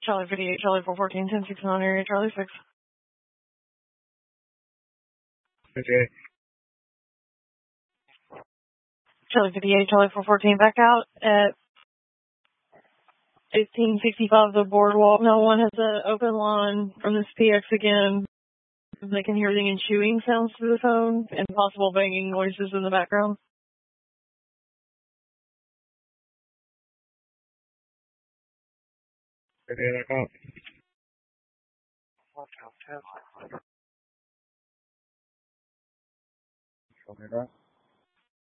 Charlie 58, Charlie 414, 10-6 on area, Charlie 6. 58. Charlie 58, Charlie 414, back out at 1565 the boardwalk. No one has an open line from this PX again. They can hear ringing and chewing sounds through the phone and possible banging noises in the background. Show me that.